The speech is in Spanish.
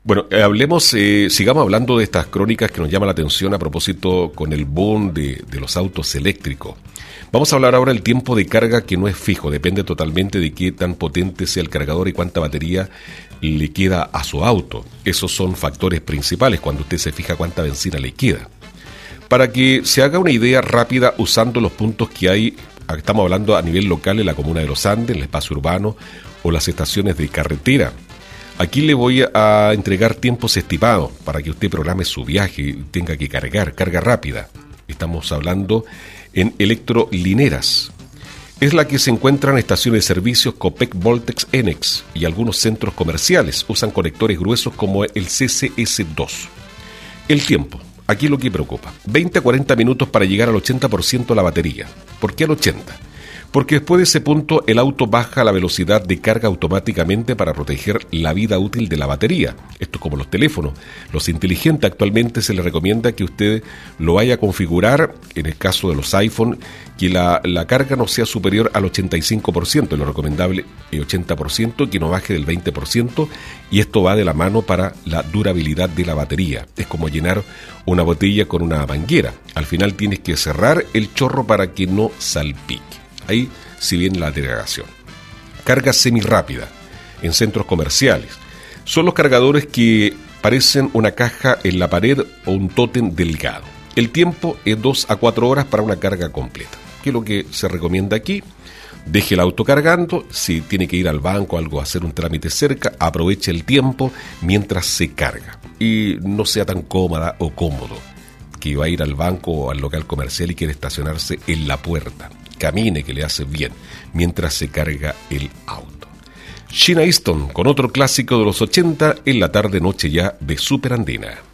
Bueno, sigamos hablando de estas crónicas que nos llaman la atención a propósito con el boom de los autos eléctricos. Vamos a hablar ahora del tiempo de carga, que no es fijo, depende totalmente de qué tan potente sea el cargador y cuánta batería le queda a su auto. Esos son factores principales cuando usted se fija cuánta benzina le queda. Para que se haga una idea rápida usando los puntos que hay, estamos hablando a nivel local en la comuna de Los Andes, en el espacio urbano o las estaciones de carretera. Aquí le voy a entregar tiempos estimados para que usted programe su viaje y tenga que carga rápida. Estamos hablando en electrolineras. Es la que se encuentra en estaciones de servicios Copec, Voltex, Enex y algunos centros comerciales. Usan conectores gruesos como el CCS2. El tiempo, aquí lo que preocupa. 20 a 40 minutos para llegar al 80% de la batería. ¿Por qué al 80%? Porque después de ese punto el auto baja la velocidad de carga automáticamente para proteger la vida útil de la batería. Esto es como los teléfonos. Los inteligentes actualmente se les recomienda que usted lo vaya a configurar, en el caso de los iPhone, que la carga no sea superior al 85%, lo recomendable es 80%, que no baje del 20%, y esto va de la mano para la durabilidad de la batería. Es como llenar una botella con una manguera. Al final tienes que cerrar el chorro para que no salpique. Ahí si viene la delegación. Carga semirápida en centros comerciales. Son los cargadores que parecen una caja en la pared o un tótem delgado. El tiempo es 2 a 4 horas para una carga completa. ¿Qué es lo que se recomienda aquí? Deje el auto cargando. Si tiene que ir al banco o algo, a hacer un trámite cerca, aproveche el tiempo mientras se carga. Y no sea tan cómoda o cómodo que va a ir al banco o al local comercial y quiere estacionarse en la puerta. Camine, que le hace bien, mientras se carga el auto. Sheena Easton con otro clásico de los 80 en la tarde-noche ya de Superandina.